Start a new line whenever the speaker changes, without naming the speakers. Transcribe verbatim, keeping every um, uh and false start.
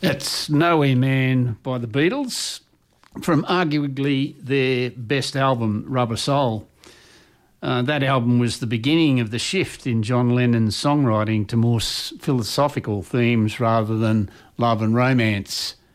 That's Nowhere Man by the Beatles from arguably their best album, Rubber Soul. Uh, that album was the beginning of the shift in John Lennon's songwriting to more s- philosophical themes rather than love and romance.